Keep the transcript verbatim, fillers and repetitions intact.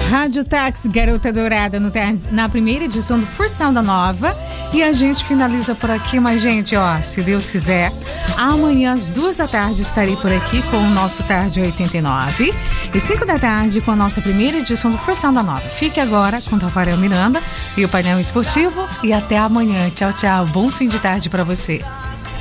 Rádio Táxi Garota Dourada no, na primeira edição do Forção da Nova. E a gente finaliza por aqui, mas gente, ó, se Deus quiser, amanhã às duas da tarde estarei por aqui com o nosso Tarde oitenta e nove e cinco da tarde com a nossa primeira edição do Forção da Nova. Fique agora com Tafarel Miranda e o painel esportivo e até amanhã. Tchau, tchau. Bom fim de tarde para você.